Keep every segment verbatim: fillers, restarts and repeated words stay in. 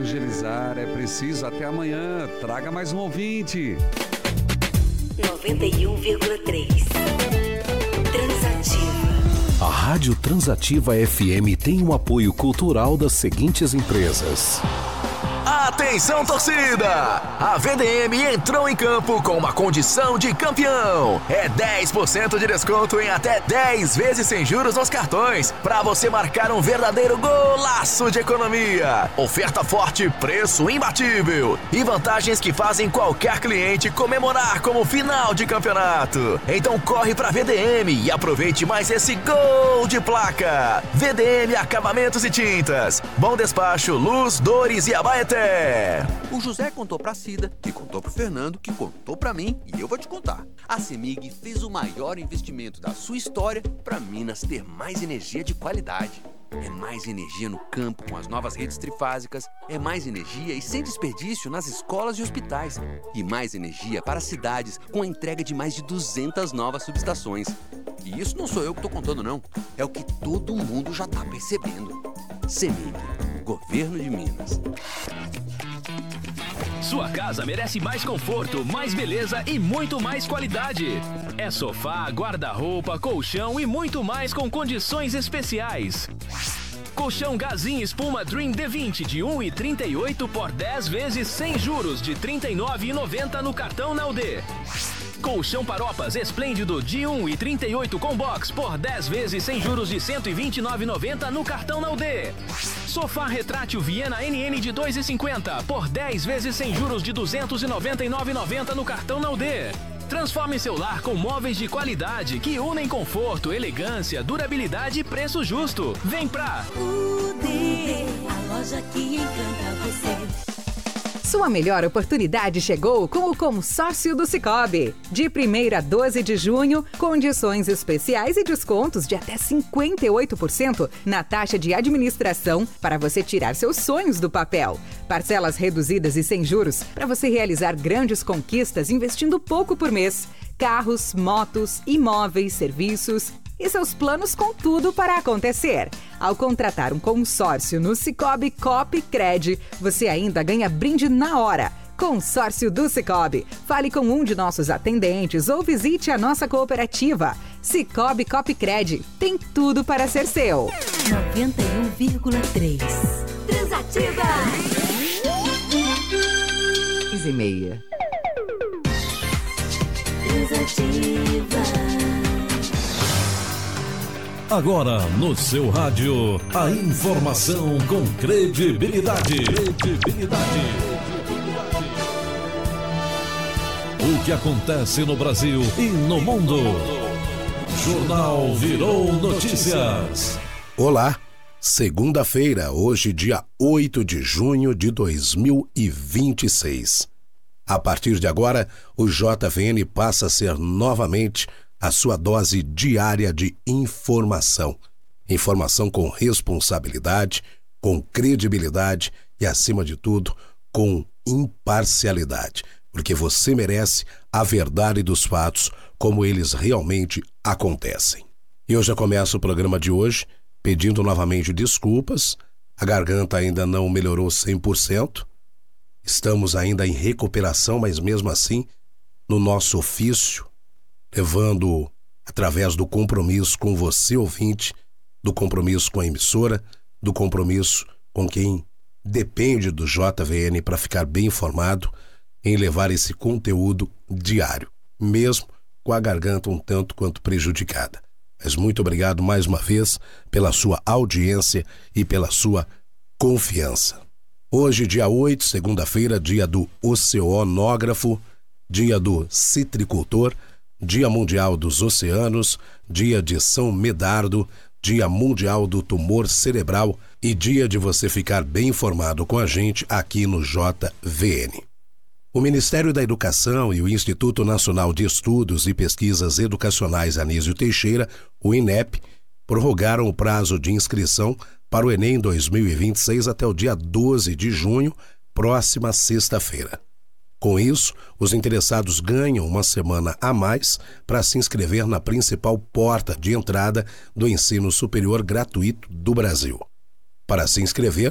evangelizar é preciso. Até amanhã. Traga mais um ouvinte. noventa e um vírgula três Transativa. A Rádio Transativa F M tem um apoio cultural das seguintes empresas. Atenção, torcida! A V D M entrou em campo com uma condição de campeão. É dez por cento de desconto em até dez vezes sem juros nos cartões, para você marcar um verdadeiro golaço de economia. Oferta forte, preço imbatível e vantagens que fazem qualquer cliente comemorar como final de campeonato. Então corre pra V D M e aproveite mais esse gol de placa. V D M Acabamentos e Tintas. Bom Despacho, Luz, Dores e Abaeté. O José contou pra Cida, que contou pro Fernando, que contou pra mim, e eu vou te contar. A CEMIG fez o maior investimento da sua história pra Minas ter mais energia de qualidade. É mais energia no campo com as novas redes trifásicas, é mais energia e sem desperdício nas escolas e hospitais, e mais energia para as cidades com a entrega de mais de duzentas novas subestações. E isso não sou eu que tô contando não, é o que todo mundo já tá percebendo. CEMIG, Governo de Minas. Sua casa merece mais conforto, mais beleza e muito mais qualidade. É sofá, guarda-roupa, colchão e muito mais com condições especiais. Colchão Gazin Espuma Dream D vinte de um e trinta e oito por dez vezes sem juros de trinta e nove e noventa no cartão Naldê. Colchão Paropas Esplêndido de um e trinta e oito com box por dez vezes sem juros de cento e vinte e nove e noventa no cartão Naldê. Sofá retrátil Viena N N de dois e cinquenta por dez vezes sem juros de duzentos e noventa e nove e noventa no cartão Naldê. Transforme seu lar com móveis de qualidade que unem conforto, elegância, durabilidade e preço justo. Vem pra U D, a loja que encanta você. Sua melhor oportunidade chegou com o consórcio do Sicoob. De primeiro a doze de junho, condições especiais e descontos de até cinquenta e oito por cento na taxa de administração para você tirar seus sonhos do papel. Parcelas reduzidas e sem juros para você realizar grandes conquistas investindo pouco por mês. Carros, motos, imóveis, serviços e seus planos com tudo para acontecer. Ao contratar um consórcio no Sicoob Cop Cred, você ainda ganha brinde na hora. Consórcio do Sicoob. Fale com um de nossos atendentes ou visite a nossa cooperativa. Sicoob Cop Cred tem tudo para ser seu. noventa e um vírgula três Transativa. seis e meia. Transativa. Agora no seu rádio, a informação com credibilidade. Credibilidade. O que acontece no Brasil e no mundo. Jornal Virou Notícias. Olá, segunda-feira, hoje dia oito de junho de dois mil e vinte e seis. A partir de agora, o J V N passa a ser novamente a sua dose diária de informação. Informação com responsabilidade, com credibilidade e, acima de tudo, com imparcialidade. Porque você merece a verdade dos fatos como eles realmente acontecem. E eu já começo o programa de hoje pedindo novamente desculpas. A garganta ainda não melhorou cem por cento. Estamos ainda em recuperação, mas mesmo assim, no nosso ofício, levando através do compromisso com você, ouvinte, do compromisso com a emissora, do compromisso com quem depende do J V N para ficar bem informado, em levar esse conteúdo diário, mesmo com a garganta um tanto quanto prejudicada. Mas muito obrigado mais uma vez pela sua audiência e pela sua confiança. Hoje, dia oito, segunda-feira, dia do oceanógrafo, dia do citricultor, Dia Mundial dos Oceanos, dia de São Medardo, Dia Mundial do Tumor Cerebral e dia de você ficar bem informado com a gente aqui no J V N. O Ministério da Educação e o Instituto Nacional de Estudos e Pesquisas Educacionais Anísio Teixeira, o INEP, prorrogaram o prazo de inscrição para o Enem dois mil e vinte e seis até o dia doze de junho, próxima sexta-feira. Com isso, os interessados ganham uma semana a mais para se inscrever na principal porta de entrada do ensino superior gratuito do Brasil. Para se inscrever,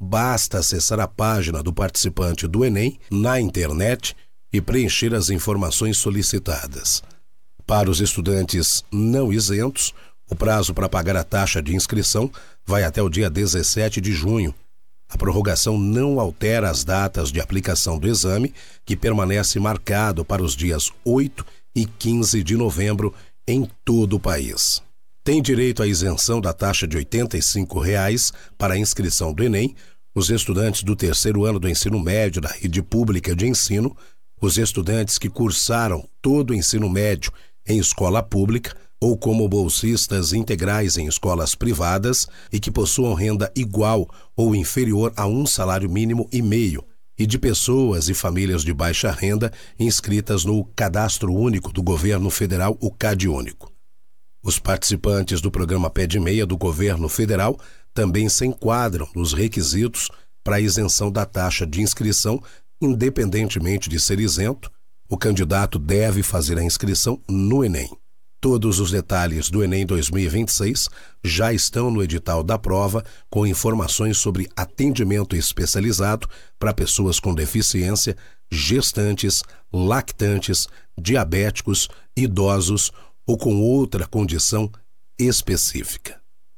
basta acessar a página do participante do Enem na internet e preencher as informações solicitadas. Para os estudantes não isentos, o prazo para pagar a taxa de inscrição vai até o dia dezessete de junho. A prorrogação não altera as datas de aplicação do exame, que permanece marcado para os dias oito e quinze de novembro em todo o país. Tem direito à isenção da taxa de oitenta e cinco reais para a inscrição do Enem os estudantes do terceiro ano do ensino médio da rede pública de ensino, os estudantes que cursaram todo o ensino médio em escola pública ou como bolsistas integrais em escolas privadas e que possuam renda igual ou inferior a um salário mínimo e meio, e de pessoas e famílias de baixa renda inscritas no Cadastro Único do Governo Federal, o CadÚnico. Os participantes do programa Pé de Meia do Governo Federal também se enquadram nos requisitos para a isenção da taxa de inscrição, independentemente de ser isento. O candidato deve fazer a inscrição no Enem. Todos os detalhes do Enem dois mil e vinte e seis já estão no edital da prova, com informações sobre atendimento especializado para pessoas com deficiência, gestantes, lactantes, diabéticos, idosos ou com outra condição específica.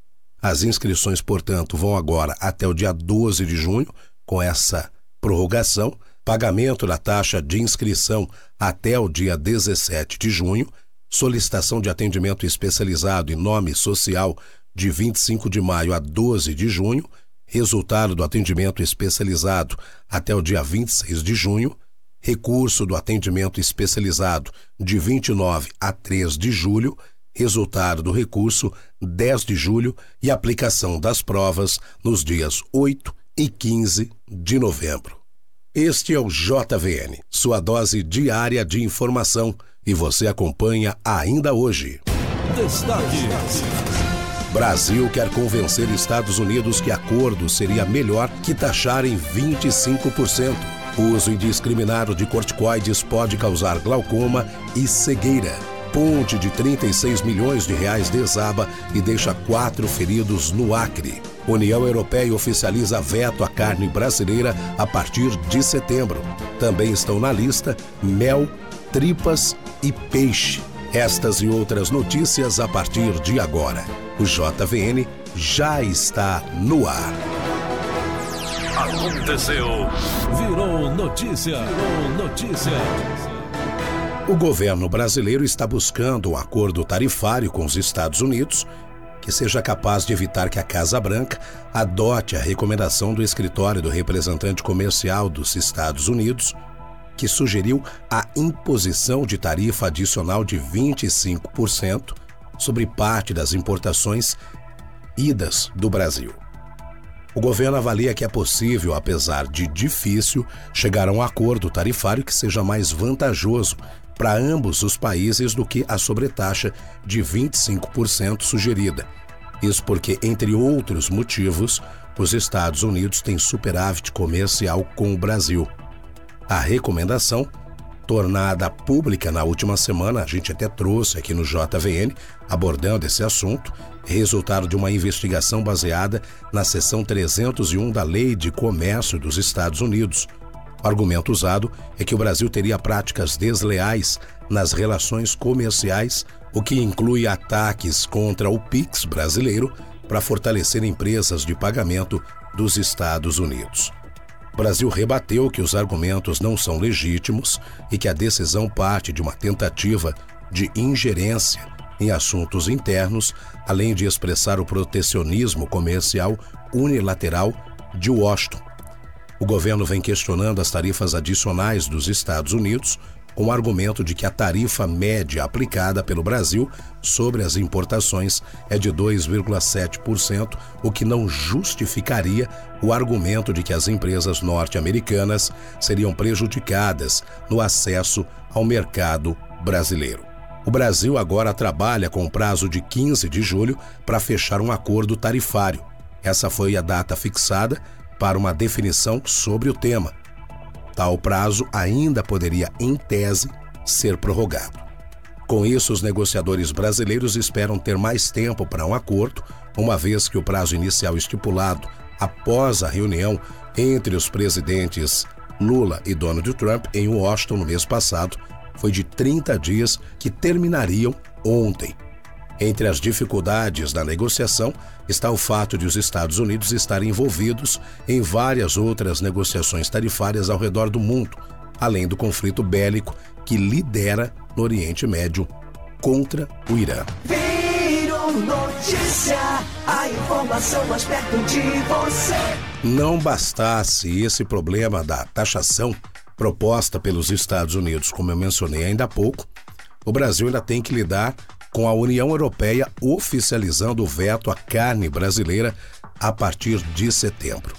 As inscrições, portanto, vão agora até o dia doze de junho, com essa prorrogação, pagamento da taxa de inscrição até o dia dezessete de junho, solicitação de atendimento especializado e nome social de vinte e cinco de maio a doze de junho, resultado do atendimento especializado até o dia vinte e seis de junho, recurso do atendimento especializado de vinte e nove a três de julho, resultado do recurso dez de julho e aplicação das provas nos dias oito e quinze de novembro. Este é o J V N, sua dose diária de informação, e você acompanha ainda hoje. Destaques. Brasil quer convencer Estados Unidos que acordo seria melhor que taxar em vinte e cinco por cento. O uso indiscriminado de corticoides pode causar glaucoma e cegueira. Ponte de trinta e seis milhões de reais desaba e deixa quatro feridos no Acre. União Europeia oficializa veto à carne brasileira a partir de setembro. Também estão na lista mel, tripas e peixe. Estas e outras notícias a partir de agora. O J V N já está no ar. Aconteceu. Virou notícia. Virou notícia. O governo brasileiro está buscando um acordo tarifário com os Estados Unidos que seja capaz de evitar que a Casa Branca adote a recomendação do escritório do representante comercial dos Estados Unidos, que sugeriu a imposição de tarifa adicional de vinte e cinco por cento sobre parte das importações idas do Brasil. O governo avalia que é possível, apesar de difícil, chegar a um acordo tarifário que seja mais vantajoso para ambos os países do que a sobretaxa de vinte e cinco por cento sugerida. Isso porque, entre outros motivos, os Estados Unidos têm superávit comercial com o Brasil. A recomendação, tornada pública na última semana, a gente até trouxe aqui no J V N, abordando esse assunto, resultado de uma investigação baseada na seção trezentos e um da Lei de Comércio dos Estados Unidos. O argumento usado é que o Brasil teria práticas desleais nas relações comerciais, o que inclui ataques contra o Pix brasileiro para fortalecer empresas de pagamento dos Estados Unidos. O Brasil rebateu que os argumentos não são legítimos e que a decisão parte de uma tentativa de ingerência em assuntos internos, além de expressar o protecionismo comercial unilateral de Washington. O governo vem questionando as tarifas adicionais dos Estados Unidos com o argumento de que a tarifa média aplicada pelo Brasil sobre as importações é de dois vírgula sete por cento, o que não justificaria o argumento de que as empresas norte-americanas seriam prejudicadas no acesso ao mercado brasileiro. O Brasil agora trabalha com o prazo de quinze de julho para fechar um acordo tarifário. Essa foi a data fixada para uma definição sobre o tema. Tal prazo ainda poderia, em tese, ser prorrogado. Com isso, os negociadores brasileiros esperam ter mais tempo para um acordo, uma vez que o prazo inicial estipulado após a reunião entre os presidentes Lula e Donald Trump em Washington no mês passado, foi de trinta dias que terminariam ontem. Entre as dificuldades da negociação está o fato de os Estados Unidos estarem envolvidos em várias outras negociações tarifárias ao redor do mundo, além do conflito bélico que lidera no Oriente Médio contra o Irã. Virou notícia, a informação mais perto de você. Não bastasse esse problema da taxação proposta pelos Estados Unidos, como eu mencionei ainda há pouco, o Brasil ainda tem que lidar com a União Europeia oficializando o veto à carne brasileira a partir de setembro.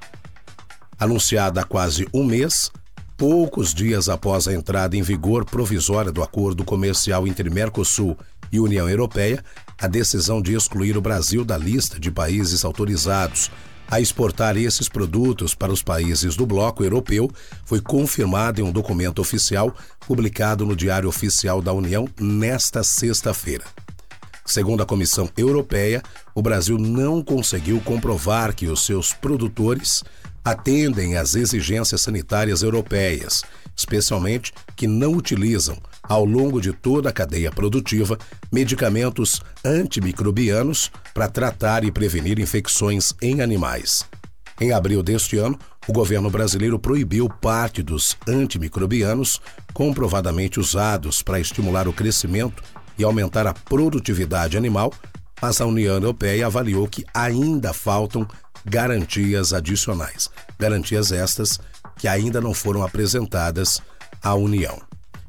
Anunciada há quase um mês, poucos dias após a entrada em vigor provisória do acordo comercial entre Mercosul e União Europeia, a decisão de excluir o Brasil da lista de países autorizados a exportar esses produtos para os países do bloco europeu foi confirmada em um documento oficial publicado no Diário Oficial da União nesta sexta-feira. Segundo a Comissão Europeia, o Brasil não conseguiu comprovar que os seus produtores atendem às exigências sanitárias europeias, especialmente que não utilizam, ao longo de toda a cadeia produtiva, medicamentos antimicrobianos para tratar e prevenir infecções em animais. Em abril deste ano, o governo brasileiro proibiu parte dos antimicrobianos comprovadamente usados para estimular o crescimento e aumentar a produtividade animal, mas a União Europeia avaliou que ainda faltam garantias adicionais. Garantias estas que ainda não foram apresentadas à União.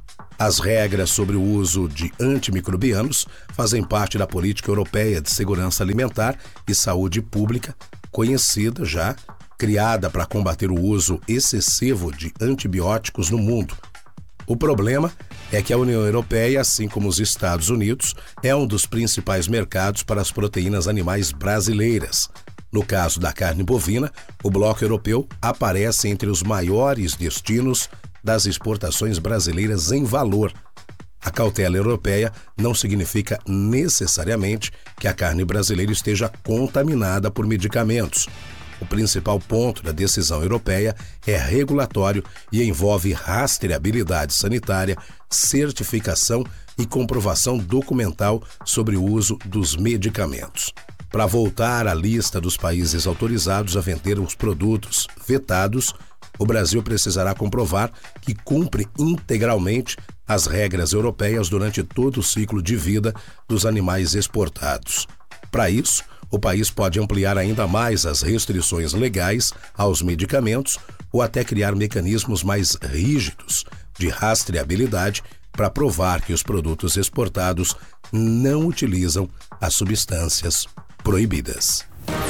As regras sobre o uso de antimicrobianos fazem parte da política europeia de segurança alimentar e saúde pública, conhecida já, criada para combater o uso excessivo de antibióticos no mundo. O problema é que a União Europeia, assim como os Estados Unidos, é um dos principais mercados para as proteínas animais brasileiras. No caso da carne bovina, o bloco europeu aparece entre os maiores destinos das exportações brasileiras em valor. A cautela europeia não significa necessariamente que a carne brasileira esteja contaminada por medicamentos. O principal ponto da decisão europeia é regulatório e envolve rastreabilidade sanitária, certificação e comprovação documental sobre o uso dos medicamentos. Para voltar à lista dos países autorizados a vender os produtos vetados, o Brasil precisará comprovar que cumpre integralmente as regras europeias durante todo o ciclo de vida dos animais exportados. Para isso, o país pode ampliar ainda mais as restrições legais aos medicamentos ou até criar mecanismos mais rígidos de rastreabilidade para provar que os produtos exportados não utilizam as substâncias proibidas.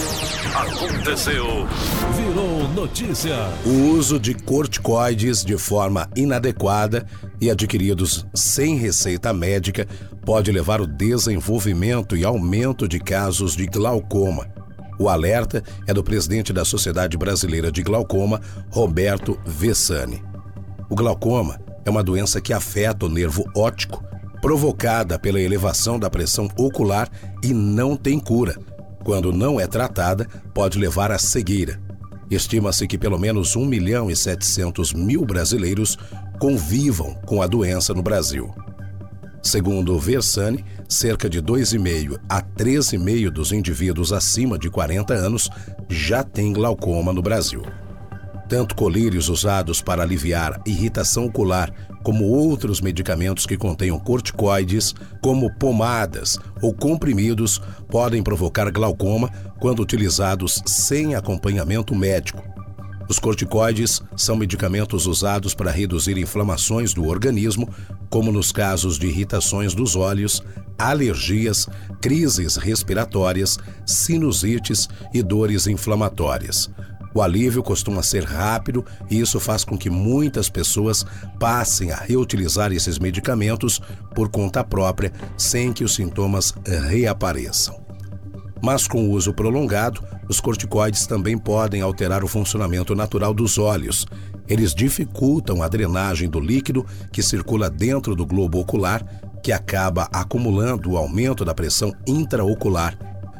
Aconteceu. Virou notícia. O uso de corticoides de forma inadequada e adquiridos sem receita médica pode levar ao desenvolvimento e aumento de casos de glaucoma. O alerta é do presidente da Sociedade Brasileira de Glaucoma, Roberto Vessani. O glaucoma é uma doença que afeta o nervo óptico, provocada pela elevação da pressão ocular e não tem cura. Quando não é tratada, pode levar à cegueira. Estima-se que pelo menos um milhão e setecentos mil brasileiros convivam com a doença no Brasil. Segundo o Vessani, cerca de dois vírgula cinco a três vírgula cinco dos indivíduos acima de quarenta anos já têm glaucoma no Brasil. Tanto colírios usados para aliviar irritação ocular, como outros medicamentos que contenham corticoides, como pomadas ou comprimidos, podem provocar glaucoma quando utilizados sem acompanhamento médico. Os corticoides são medicamentos usados para reduzir inflamações do organismo, como nos casos de irritações dos olhos, alergias, crises respiratórias, sinusites e dores inflamatórias. O alívio costuma ser rápido e isso faz com que muitas pessoas passem a reutilizar esses medicamentos por conta própria, sem que os sintomas reapareçam. Mas com o uso prolongado, os corticoides também podem alterar o funcionamento natural dos olhos. Eles dificultam a drenagem do líquido que circula dentro do globo ocular, que acaba acumulando o aumento da pressão intraocular.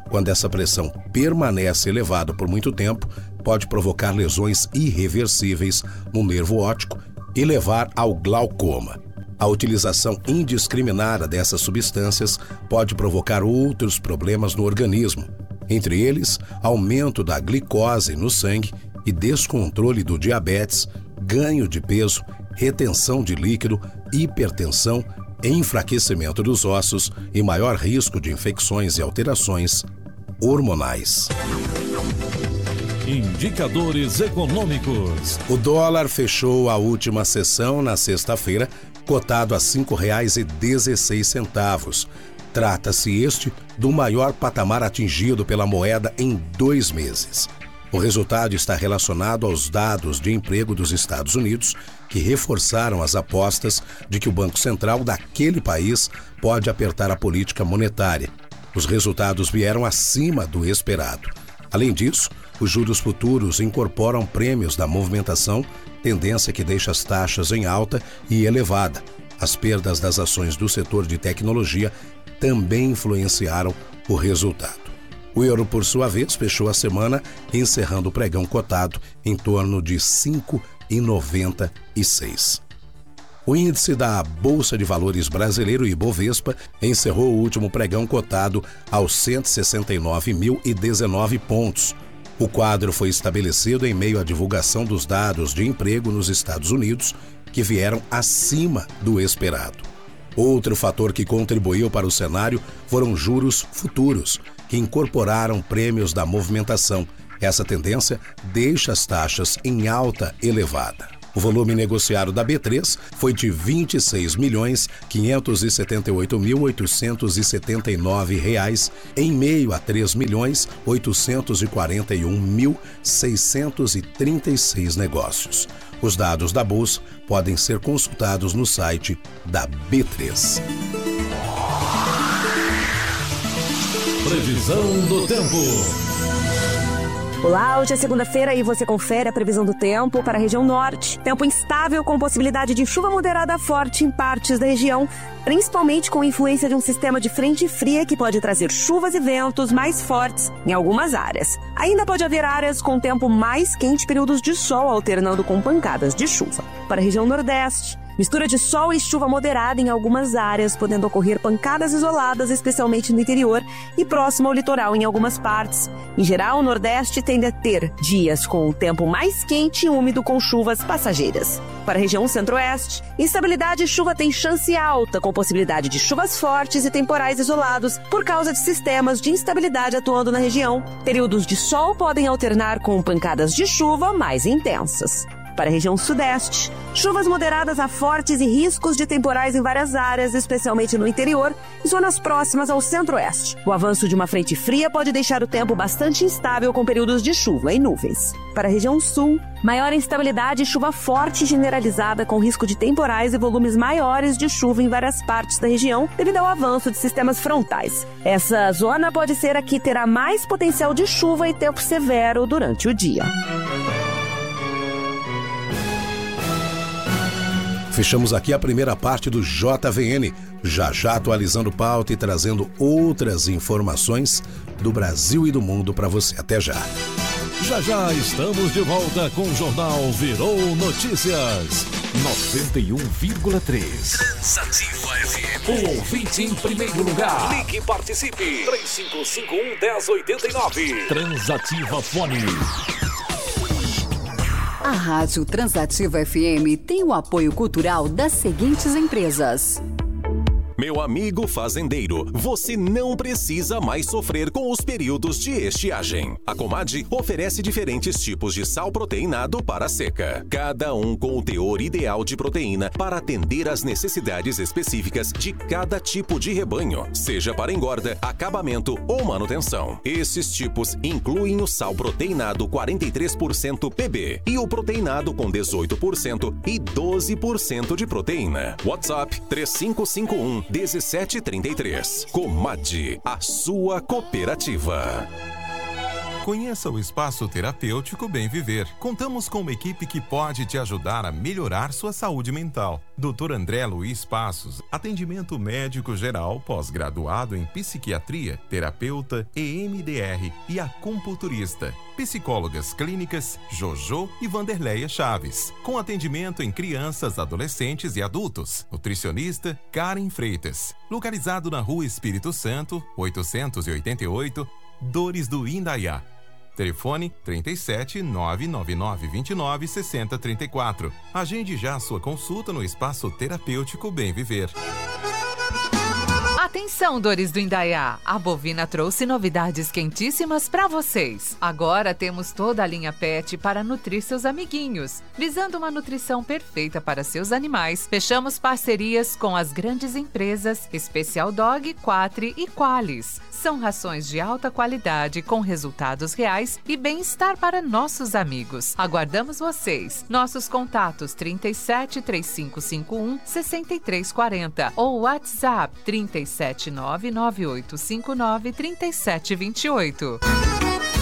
Quando essa pressão permanece elevada por muito tempo, pode provocar lesões irreversíveis no nervo óptico e levar ao glaucoma. A utilização indiscriminada dessas substâncias pode provocar outros problemas no organismo, entre eles aumento da glicose no sangue e descontrole do diabetes, ganho de peso, retenção de líquido, hipertensão, enfraquecimento dos ossos e maior risco de infecções e alterações hormonais. Indicadores econômicos. O dólar fechou a última sessão na sexta-feira, cotado a cinco reais e dezesseis centavos. Trata-se este do maior patamar atingido pela moeda em dois meses. O resultado está relacionado aos dados de emprego dos Estados Unidos, que reforçaram as apostas de que o Banco Central daquele país pode apertar a política monetária. Os resultados vieram acima do esperado. Além disso, os juros futuros incorporam prêmios da movimentação, tendência que deixa as taxas em alta e elevada. As perdas das ações do setor de tecnologia também influenciaram o resultado. O euro, por sua vez, fechou a semana encerrando o pregão cotado em torno de cinco reais e noventa e seis centavos. O índice da Bolsa de Valores brasileiro, Ibovespa, encerrou o último pregão cotado aos cento e sessenta e nove mil e dezenove pontos. O quadro foi estabelecido em meio à divulgação dos dados de emprego nos Estados Unidos, que vieram acima do esperado. Outro fator que contribuiu para o cenário foram juros futuros, que incorporaram prêmios da movimentação. Essa tendência deixa as taxas em alta elevada. O volume negociado da B três foi de vinte e seis milhões quinhentos e setenta e oito mil oitocentos e setenta e nove reais, em meio a três milhões oitocentos e quarenta e um mil seiscentos e trinta e seis negócios. Os dados da bolsa podem ser consultados no site da B três. Previsão do tempo. Olá, hoje é segunda-feira e você confere a previsão do tempo para a região norte. Tempo instável com possibilidade de chuva moderada a forte em partes da região, principalmente com influência de um sistema de frente fria que pode trazer chuvas e ventos mais fortes em algumas áreas. Ainda pode haver áreas com tempo mais quente, períodos de sol alternando com pancadas de chuva. Para a região nordeste, mistura de sol e chuva moderada em algumas áreas, podendo ocorrer pancadas isoladas, especialmente no interior e próximo ao litoral em algumas partes. Em geral, o Nordeste tende a ter dias com o tempo mais quente e úmido com chuvas passageiras. Para a região Centro-Oeste, instabilidade e chuva tem chance alta, com possibilidade de chuvas fortes e temporais isolados por causa de sistemas de instabilidade atuando na região. Períodos de sol podem alternar com pancadas de chuva mais intensas. Para a região Sudeste, chuvas moderadas a fortes e riscos de temporais em várias áreas, especialmente no interior e zonas próximas ao Centro-Oeste. O avanço de uma frente fria pode deixar o tempo bastante instável com períodos de chuva e nuvens. Para a região Sul, maior instabilidade e chuva forte generalizada com risco de temporais e volumes maiores de chuva em várias partes da região devido ao avanço de sistemas frontais. Essa zona pode ser a que terá mais potencial de chuva e tempo severo durante o dia. Fechamos aqui a primeira parte do J V N, já já atualizando pauta e trazendo outras informações do Brasil e do mundo para você. Até já. Já já estamos de volta com o Jornal Virou Notícias. noventa e um vírgula três. Transativa F M. O ouvinte em primeiro lugar. Ligue e participe. três cinco cinco um, um zero oito nove. Transativa Fone. A Rádio Transativa F M tem o apoio cultural das seguintes empresas. Meu amigo fazendeiro, você não precisa mais sofrer com os períodos de estiagem. A Comad oferece diferentes tipos de sal proteinado para a seca, cada um com o teor ideal de proteína para atender às necessidades específicas de cada tipo de rebanho, seja para engorda, acabamento ou manutenção. Esses tipos incluem o sal proteinado quarenta e três por cento P B e o proteinado com dezoito por cento e doze por cento de proteína. WhatsApp três cinco cinco um, um sete três três. Comad, a sua cooperativa. Conheça o Espaço Terapêutico Bem Viver. Contamos com uma equipe que pode te ajudar a melhorar sua saúde mental. doutor André Luiz Passos, atendimento médico geral, pós-graduado em psiquiatria, terapeuta, E M D R e acupunturista. Psicólogas clínicas Jojo e Vanderleia Chaves, com atendimento em crianças, adolescentes e adultos. Nutricionista Karen Freitas, localizado na Rua Espírito Santo, oitocentos e oitenta e oito, Dores do Indaiá. Telefone trinta e sete, nove nove nove, vinte e nove, sessenta, trinta e quatro. Agende já a sua consulta no Espaço Terapêutico Bem Viver. Atenção, Dores do Indaiá! A Bovina trouxe novidades quentíssimas para vocês. Agora temos toda a linha Pet para nutrir seus amiguinhos. Visando uma nutrição perfeita para seus animais, fechamos parcerias com as grandes empresas Special Dog, Quatri e Qualis. São rações de alta qualidade com resultados reais e bem-estar para nossos amigos. Aguardamos vocês. Nossos contatos trinta e sete, trinta e cinco cinquenta e um, sessenta e três quarenta ou WhatsApp trinta e sete, nove nove oito cinco nove, trinta e sete vinte e oito.